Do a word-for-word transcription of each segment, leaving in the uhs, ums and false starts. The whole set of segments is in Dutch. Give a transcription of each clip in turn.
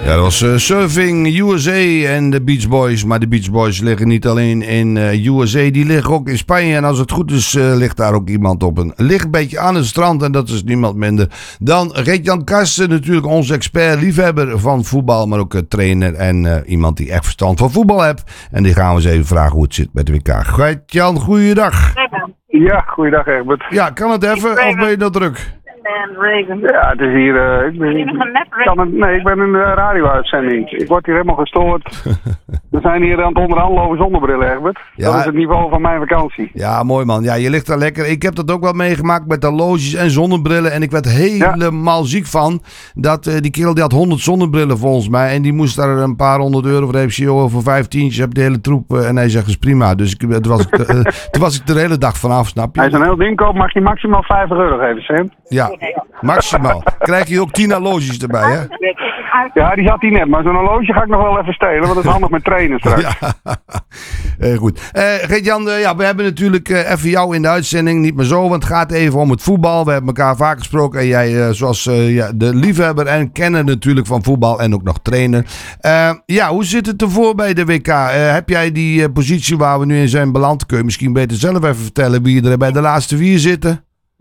Ja, dat was uh, Surfing U S A en de Beach Boys. Maar de Beach Boys liggen niet alleen in uh, U S A, die liggen ook in Spanje. En als het goed is, uh, ligt daar ook iemand op een licht beetje aan het strand. En dat is niemand minder dan Gert-Jan Karsten, natuurlijk onze expert, liefhebber van voetbal. Maar ook uh, trainer en uh, iemand die echt verstand van voetbal heeft. En die gaan we eens even vragen hoe het zit met de W K. Gert-Jan, goeiedag. Ja, goeiedag Egbert. Ja, kan het even of ben je nog druk? Ja, het is hier... Uh, ik ben, kan het, nee, ik ben in de radio-uitzending. Ik word hier helemaal gestoord. We zijn hier aan het onderhandelen over zonnebrillen, Egbert. Ja, dat is het niveau van mijn vakantie. Ja, mooi man. Ja, je ligt daar lekker. Ik heb dat ook wel meegemaakt met horloges en zonnebrillen. En ik werd helemaal ja. ziek van. Dat uh, die kerel die had honderd zonnebrillen volgens mij. En die moest daar een paar honderd euro voor hebben. Voor vijftientjes heb de hele troep. Uh, en hij zegt, is prima. Dus ik, toen, was ik, uh, toen was ik er de hele dag vanaf, snap je? Als je een heel ding koopt, mag je maximaal vijftig euro geven, Sam. Ja. Maximaal. Krijg je ook tien horloges erbij, hè? Ja, die had hij net. Maar zo'n horloge ga ik nog wel even stelen. Want dat is handig met trainen straks. Ja. uh, goed. Uh, Gert-Jan, uh, ja, we hebben natuurlijk uh, even jou in de uitzending. Niet meer zo, want het gaat even om het voetbal. We hebben elkaar vaak gesproken. En jij, uh, zoals uh, ja, de liefhebber en kenner natuurlijk van voetbal. En ook nog trainer. Uh, ja, hoe zit het ervoor bij de W K? Uh, heb jij die uh, positie waar we nu in zijn beland? Kun je misschien beter zelf even vertellen wie er bij de laatste vier zitten?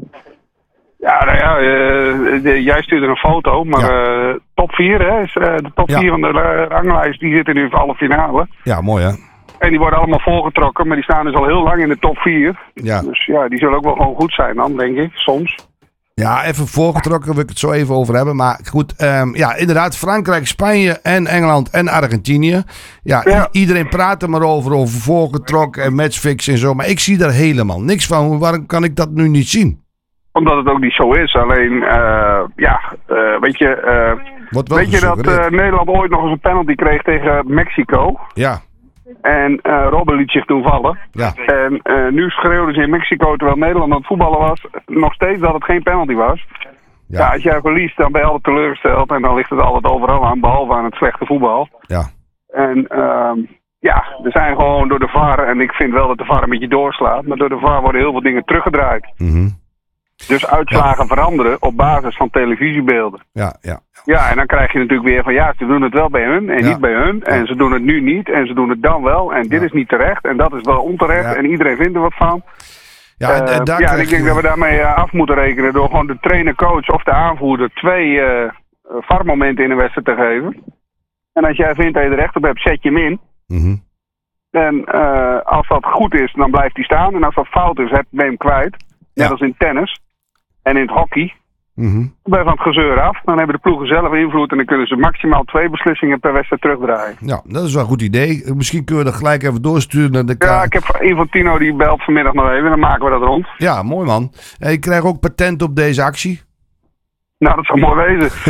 Ja, nou ja, uh, de, jij stuurde een foto, maar ja. uh, top vier, hè, is, uh, de top vier ja. van de uh, ranglijst, die zitten nu in de halve finale. Ja, mooi hè. En die worden allemaal volgetrokken, maar die staan dus al heel lang in de top vier. Ja. Dus ja, die zullen ook wel gewoon goed zijn dan, denk ik, soms. Ja, even voorgetrokken, wil ik het zo even over hebben. Maar goed, um, ja, inderdaad, Frankrijk, Spanje en Engeland en Argentinië. Ja, ja. I- iedereen praat er maar over, over voorgetrokken en matchfix en zo. Maar ik zie daar helemaal niks van. Waarom kan ik dat nu niet zien? Omdat het ook niet zo is. Alleen, uh, ja, uh, weet je, uh, weet je dat uh, Nederland ooit nog eens een penalty kreeg tegen Mexico? Ja. En uh, Robben liet zich toen vallen. Ja. En uh, nu schreeuwden ze in Mexico, terwijl Nederland aan het voetballen was, nog steeds dat het geen penalty was. Ja, ja als jij verliest, dan ben je altijd teleurgesteld. En dan ligt het altijd overal aan, behalve aan het slechte voetbal. Ja. En uh, ja, er zijn gewoon door de V A R, en ik vind wel dat de V A R een beetje doorslaat, maar door de V A R worden heel veel dingen teruggedraaid. Mm-hmm. Dus uitslagen ja. veranderen op basis van televisiebeelden. Ja, ja. Ja, en dan krijg je natuurlijk weer van ja, ze doen het wel bij hun en ja. niet bij hun. En ja. ze doen het nu niet en ze doen het dan wel. En dit ja. is niet terecht en dat is wel onterecht. Ja. En iedereen vindt er wat van. Ja, en, en, uh, ja, en ik denk je... dat we daarmee uh, af moeten rekenen door gewoon de trainer, coach of de aanvoerder twee uh, V A R-momenten in een wedstrijd te geven. En als jij vindt dat je er recht op hebt, zet je hem in. Mm-hmm. En uh, als dat goed is, dan blijft hij staan. En als dat fout is, heb je hem kwijt. Net ja. als in tennis. En in het hockey, mm-hmm. dan ben je van het gezeur af. Dan hebben de ploegen zelf invloed en dan kunnen ze maximaal twee beslissingen per wedstrijd terugdraaien. Ja, dat is wel een goed idee. Misschien kunnen we dat gelijk even doorsturen naar de... Ja, ik heb Infantino die belt vanmiddag nog even, dan maken we dat rond. Ja, mooi man. En je krijgt ook patent op deze actie. Nou, dat zou mooi wezen.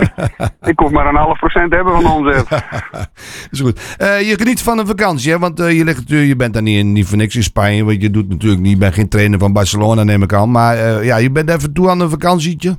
Ik hoef maar een half procent hebben van de omzet. Dat is goed. Uh, je geniet van een vakantie, hè? Want uh, je, ligt, uh, je bent daar niet, in, niet voor niks in Spanje. Want je doet natuurlijk niet, je bent geen trainer van Barcelona, neem ik aan. Maar uh, ja, je bent even toe aan een vakantietje?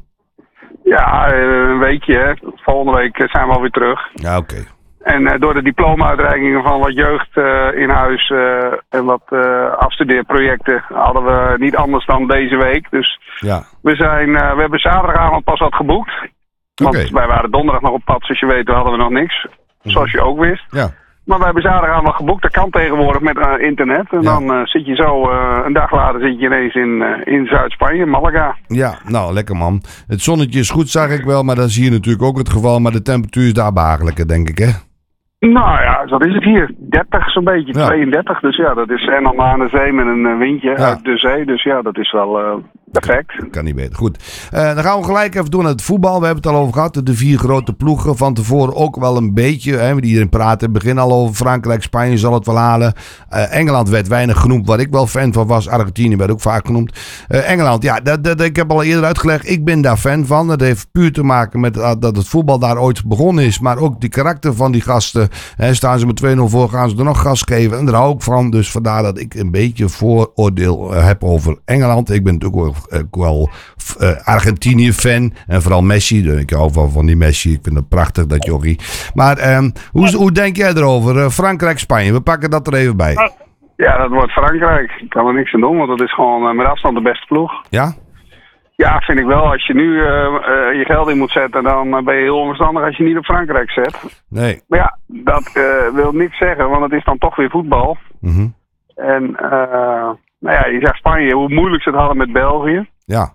Ja, uh, een weekje. Hè. Volgende week zijn we alweer terug. Ja, oké. Okay. En uh, door de diploma-uitreikingen van wat jeugd uh, in huis uh, en wat uh, afstudeerprojecten hadden we niet anders dan deze week. Dus ja. we, zijn, uh, we hebben zaterdagavond pas wat geboekt. Want okay. wij waren donderdag nog op pad, zoals je weet, hadden we nog niks. Mm-hmm. Zoals je ook wist. Ja. Maar we hebben zaterdagavond geboekt. Dat kan tegenwoordig met uh, internet. En ja. dan uh, zit je zo, uh, een dag later zit je ineens in, uh, in Zuid-Spanje, Malaga. Ja, nou lekker man. Het zonnetje is goed, zag ik wel. Maar dat is hier natuurlijk ook het geval. Maar de temperatuur is daar behagelijker, denk ik, hè? Nou ja, wat is het hier? dertig zo'n beetje, ja. tweeëndertig. Dus ja, dat is en dan aan de zee met een windje ja. uit de zee. Dus ja, dat is wel uh, perfect. Kan, kan niet beter. Goed. Uh, dan gaan we gelijk even door naar het voetbal. We hebben het al over gehad. De vier grote ploegen. Van tevoren ook wel een beetje. Hè, iedereen praat in het begin al over Frankrijk. Spanje zal het wel halen. Uh, Engeland werd weinig genoemd. Waar ik wel fan van was. Argentinië werd ook vaak genoemd. Uh, Engeland, ja, dat, dat, ik heb al eerder uitgelegd. Ik ben daar fan van. Dat heeft puur te maken met uh, dat het voetbal daar ooit begonnen is. Maar ook die karakter van die gasten. He, staan ze met twee nul voor, gaan ze er nog gas geven. En daar hou ik van. Dus vandaar dat ik een beetje vooroordeel uh, heb over Engeland. Ik ben natuurlijk ook, ook wel uh, Argentinië-fan. En vooral Messi. Ik hou van, van die Messi. Ik vind het prachtig, dat jochie. Maar um, hoe, hoe denk jij erover? Uh, Frankrijk-Spanje. We pakken dat er even bij. Ja, dat wordt Frankrijk. Ik kan er niks aan doen, want dat is gewoon uh, met afstand de beste ploeg. Ja? Ja, vind ik wel. Als je nu uh, uh, je geld in moet zetten, dan ben je heel onverstandig als je niet op Frankrijk zet. Nee. Maar ja, dat uh, wil niks zeggen, want het is dan toch weer voetbal. Mm-hmm. En uh, nou ja, je zegt Spanje, hoe moeilijk ze het hadden met België. Ja.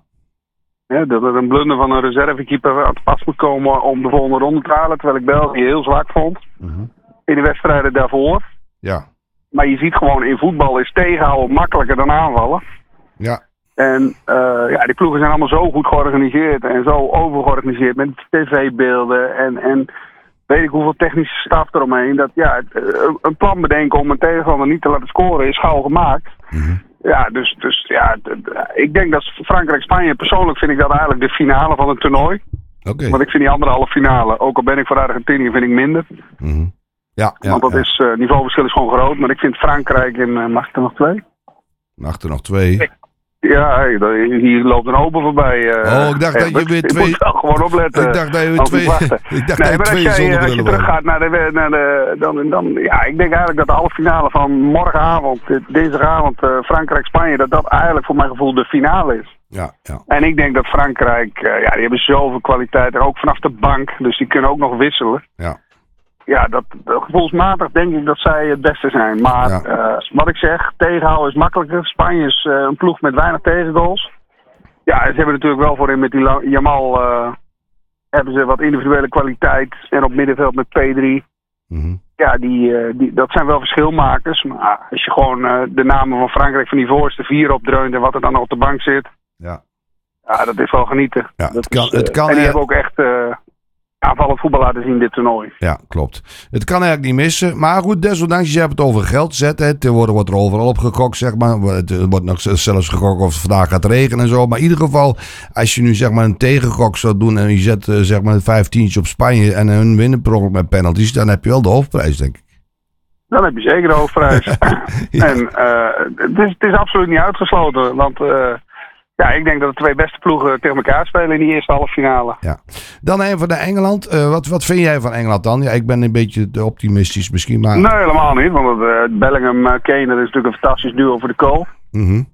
Ja, dat er een blunder van een reservekeeper aan het pas moet komen om de volgende ronde te halen. Terwijl ik België heel zwak vond. Mm-hmm. In de wedstrijden daarvoor. Ja. Maar je ziet gewoon in voetbal is tegenhouden makkelijker dan aanvallen. Ja. En uh, ja, die ploegen zijn allemaal zo goed georganiseerd en zo overgeorganiseerd met tv-beelden en, en weet ik hoeveel technische staf eromheen. Dat ja, een plan bedenken om een tegenstander niet te laten scoren is gauw gemaakt. Mm-hmm. Ja, dus, dus ja, ik denk dat Frankrijk-Spanje, persoonlijk vind ik dat eigenlijk de finale van het toernooi. Okay. Want ik vind die andere halve finale, ook al ben ik voor Argentinië, vind ik minder. Mm-hmm. Ja, ja, Want dat ja. is, uh, niveauverschil is gewoon groot. Maar ik vind Frankrijk en uh, mag ik er nog twee? Mag er nog twee? Ja, hey, hier loopt een open voorbij. Uh, oh, ik dacht dat je weer twee... Ik moet gewoon opletten. Ik dacht dat je weer twee... ik dacht nee, dat je twee als, jij, als je teruggaat waren. naar de... Naar de dan, dan, ja, ik denk eigenlijk dat de halve finale van morgenavond, dinsdagavond, uh, Frankrijk-Spanje, dat dat eigenlijk voor mijn gevoel de finale is. Ja, ja. En ik denk dat Frankrijk, uh, ja, die hebben zoveel kwaliteit, ook vanaf de bank, dus die kunnen ook nog wisselen. Ja. Ja, dat, gevoelsmatig denk ik dat zij het beste zijn. Maar ja. uh, wat ik zeg, tegenhouden is makkelijker. Spanje is uh, een ploeg met weinig tegengoals. Ja, ze hebben natuurlijk wel voorin met die Jamal uh, hebben ze wat individuele kwaliteit. En op middenveld met P drie. Mm-hmm. Ja, die, uh, die, dat zijn wel verschilmakers. Maar als je gewoon uh, de namen van Frankrijk van die voorste vier opdreunt en wat er dan nog op de bank zit. Ja, ja dat is wel genieten. Ja, dat het kan, is, uh, het kan en die er... hebben ook echt... Uh, aanvallend voetbal laten zien dit toernooi. Ja, klopt. Het kan eigenlijk niet missen. Maar goed, desondanks, je hebt het over geld zetten. Tegenwoordig wordt er overal op gegokt, zeg maar. Het wordt nog zelfs gegokt of het vandaag gaat regenen en zo. Maar in ieder geval, als je nu zeg maar een tegengok zou doen en je zet uh, zeg maar vijftientje op Spanje en hun winnen per ongeluk met penalties, dan heb je wel de hoofdprijs, denk ik. Dan heb je zeker de hoofdprijs. Ja. En uh, het, is, het is absoluut niet uitgesloten, want... Uh, Ja, ik denk dat de twee beste ploegen tegen elkaar spelen in die eerste halve finale. Ja. Dan even naar Engeland. Uh, wat, wat vind jij van Engeland dan? Ja, ik ben een beetje optimistisch misschien, maar... Nee, helemaal niet. Want uh, Bellingham-Kane, dat is natuurlijk een fantastisch duo voor de goal. Mm-hmm.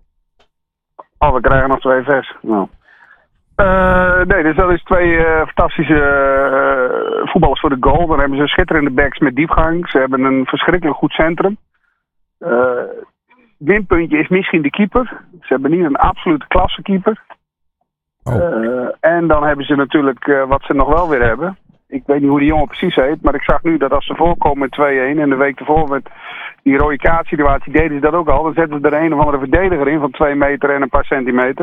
Oh, we krijgen nog twee vers. Nou. Uh, nee, dus dat is twee uh, fantastische uh, voetballers voor de goal. Dan hebben ze schitterende backs met diepgang. Ze hebben een verschrikkelijk goed centrum. Uh, winpuntje is misschien de keeper. Ze hebben niet een absolute klassekeeper. Oh. Uh, en dan hebben ze natuurlijk uh, wat ze nog wel weer hebben. Ik weet niet hoe die jongen precies heet. Maar ik zag nu dat als ze voorkomen met twee-een. En de week ervoor met die rode kaartsituatie deden ze dat ook al. Dan zetten ze er een of andere verdediger in van twee meter en een paar centimeter.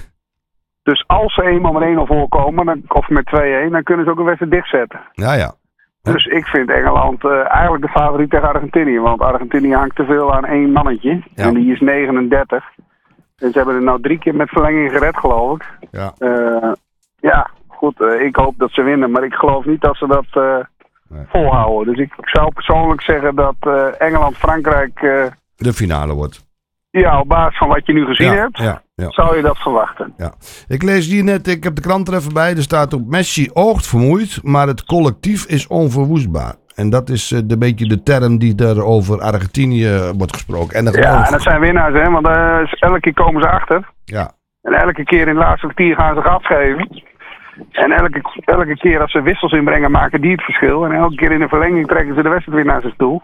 Dus als ze eenmaal met één nul voorkomen, dan, of met twee-een, dan kunnen ze ook een wedstrijd dichtzetten. Ja, ja. Dus ik vind Engeland uh, eigenlijk de favoriet tegen Argentinië. Want Argentinië hangt te veel aan één mannetje. Ja. En die is negenendertig. En ze hebben er nou drie keer met verlenging gered, geloof ik. Ja, uh, ja goed. Uh, ik hoop dat ze winnen. Maar ik geloof niet dat ze dat uh, nee. volhouden. Dus ik, ik zou persoonlijk zeggen dat uh, Engeland-Frankrijk... Uh, de finale wordt. Ja, op basis van wat je nu gezien ja, hebt, ja, ja. zou je dat verwachten. Ja. Ik lees hier net, ik heb de krant er even bij, er staat op Messi oogt vermoeid, maar het collectief is onverwoestbaar. En dat is uh, een beetje de term die er over Argentinië wordt gesproken. En ja, geloof... en dat zijn winnaars, hè, want uh, elke keer komen ze achter. Ja. En elke keer in het laatste kwartier gaan ze gas geven. En elke, elke keer als ze wissels inbrengen, maken die het verschil. En elke keer in de verlenging trekken ze de wedstrijd weer naar zijn stoel.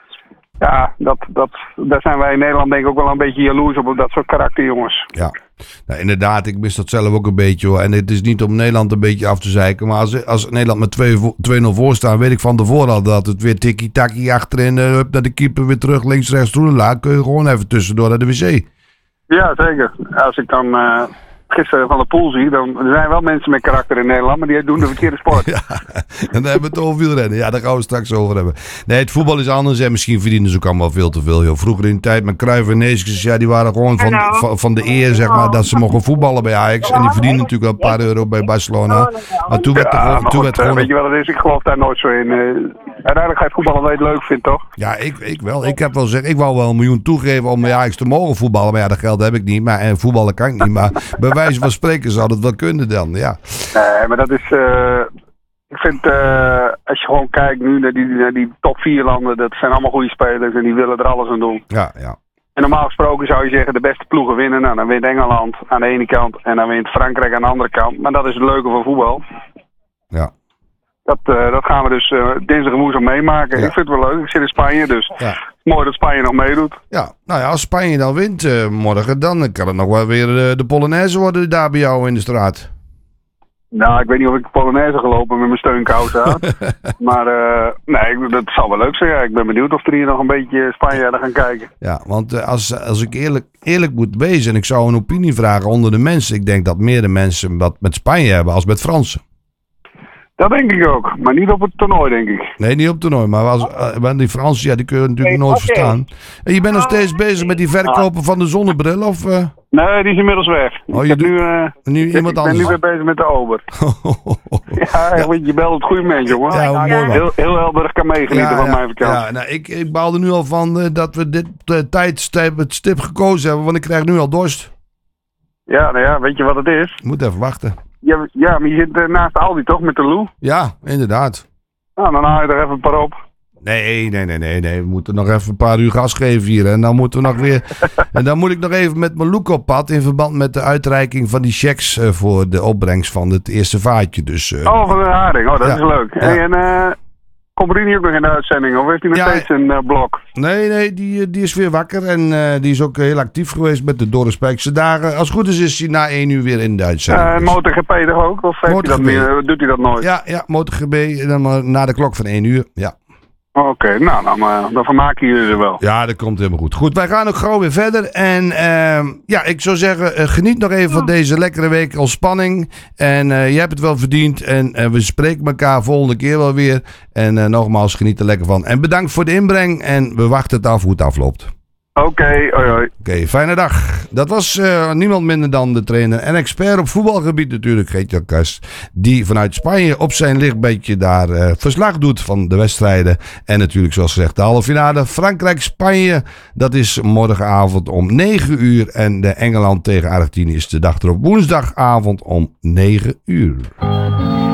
Ja, dat, dat, daar zijn wij in Nederland denk ik ook wel een beetje jaloers op, op dat soort karakterjongens. Ja, nou, inderdaad, ik mis dat zelf ook een beetje hoor. En het is niet om Nederland een beetje af te zeiken, maar als, als Nederland met twee nul voor staat, weet ik van tevoren al dat het weer tikkie-takkie achterin, uh, up naar de keeper, weer terug, links, rechts, laat, kun je gewoon even tussendoor naar de wc. Ja, zeker. Als ik dan... Uh... gisteren van de Poel zie, dan er zijn wel mensen met karakter in Nederland, maar die doen de verkeerde sport. Ja, en dan hebben we het over wielrennen. Ja, daar gaan we het straks over hebben. Nee, het voetbal is anders en misschien verdienen ze ook allemaal veel te veel. Joh. Vroeger in de tijd met Cruijff en Neeskens, ja, die waren gewoon van, van, van de eer, zeg maar, dat ze mogen voetballen bij Ajax. En die verdienen natuurlijk wel een paar euro bij Barcelona. Maar toen werd, ja, er, maar toen goed, werd gewoon... Weet je wel, het is, ik geloof daar nooit zo in. Uh, uiteindelijk ga je voetballen wat je leuk vindt, toch? Ja, ik, ik wel. Ik heb wel gezegd, ik wou wel een miljoen toegeven om bij Ajax te mogen voetballen. Maar ja, dat geld heb ik niet. Maar en voetballen kan ik niet. Maar bij wijze van spreken zou dat wel kunnen dan, ja. Nee, maar dat is... Uh, ik vind, uh, als je gewoon kijkt nu naar die, naar die top vier landen, dat zijn allemaal goede spelers en die willen er alles aan doen. Ja, ja. En normaal gesproken zou je zeggen de beste ploegen winnen. Nou, dan wint Engeland aan de ene kant en dan wint Frankrijk aan de andere kant. Maar dat is het leuke van voetbal. Ja. Dat, uh, dat gaan we dus uh, dinsdag en woensdag meemaken. Ja. Ik vind het wel leuk. Ik zit in Spanje, dus ja. Mooi dat Spanje nog meedoet. Ja, nou ja, als Spanje dan wint uh, morgen, dan kan het nog wel weer uh, de Polonaise worden daar bij jou in de straat. Nou, ik weet niet of ik Polonaise gelopen met mijn steunkousen aan. maar uh, nee, dat zal wel leuk zijn. Ja. Ik ben benieuwd of er hier nog een beetje Spanjaarden gaan kijken. Ja, want uh, als, als ik eerlijk, eerlijk moet wezen en ik zou een opinie vragen onder de mensen. Ik denk dat meer de mensen wat met Spanje hebben als met Fransen. Dat denk ik ook, maar niet op het toernooi, denk ik. Nee, niet op het toernooi, maar als, uh, die Fransen, ja, die kun je natuurlijk nooit okay. verstaan. En je bent nog steeds bezig met die verkopen van de zonnebril, of... Uh... Nee, die is inmiddels weg. Oh, je doet nu, uh, nu ik, iemand ik anders. ben nu weer bezig met de ober. ja, ja. Je belt het goede mens, jongen. Ja, mooi, man. Heel, heel helder kan meegenieten ja, van ja, mijn vakantie. Ja, nou, ik, ik baal er nu al van uh, dat we dit uh, tijdstip het stip gekozen hebben, want ik krijg nu al dorst. Ja, nou ja, weet je wat het is? Je moet even wachten. Ja, ja, maar je zit uh, naast Aldi toch, met de Lou? Ja, inderdaad. Nou, dan haal je er even een paar op. Nee, nee, nee, nee, nee. We moeten nog even een paar uur gas geven hier. En dan moeten we nog weer... en dan moet ik nog even met mijn Loek op pad in verband met de uitreiking van die checks uh, voor de opbrengst van het eerste vaatje. Dus, uh, oh, van de haring. Oh, dat ja. is leuk. Ja. Hey, en uh, komt Rini ook nog in de uitzending? Of heeft hij nog ja, steeds een uh, blok? Nee, nee, die, die is weer wakker. En uh, die is ook heel actief geweest met de Dorrespijkse dagen. Als het goed is, is hij na één uur weer in de uitzending. Uh, dus. MotoGP toch ook? Of heeft hij dat meer, doet hij dat nooit? Ja, ja, MotoGP. En dan na de klok van één uur, ja. Oké, okay, nou, dan, uh, dan vermaken jullie er wel. Ja, dat komt helemaal goed. Goed, wij gaan ook gauw weer verder. En uh, ja, ik zou zeggen, uh, geniet nog even van deze lekkere week ontspanning. En uh, je hebt het wel verdiend. En uh, we spreken elkaar volgende keer wel weer. En uh, nogmaals, geniet er lekker van. En bedankt voor de inbreng. En we wachten het af hoe het afloopt. Oké, okay, hoi hoi. Oké, okay, fijne dag. Dat was uh, niemand minder dan de trainer en expert op voetbalgebied natuurlijk, Geert-Jan Kast. Die vanuit Spanje op zijn lichtbedje daar uh, verslag doet van de wedstrijden. En natuurlijk zoals gezegd de halve finale Frankrijk-Spanje. Dat is morgenavond om negen uur. En de Engeland tegen Argentinië is de dag erop woensdagavond om negen uur.